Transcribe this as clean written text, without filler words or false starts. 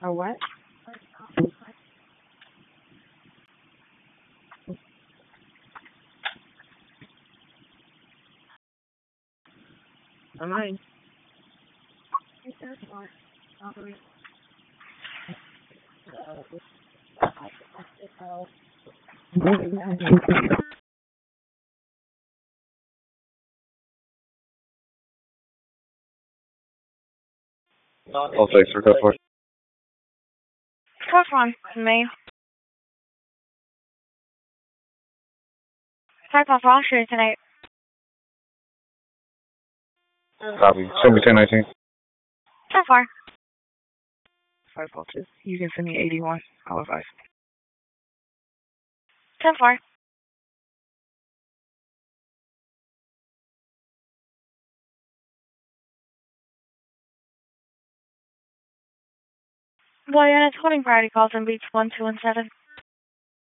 Or what? Am I? I'll take for go for it. What's wrong with me? Type off roster tonight. Copy. Send me 1019. 10-4. 5 volts. You can send me 81. I'll advise. 10-4. Boy, units holding priority calls on beats 1, 2, and 7.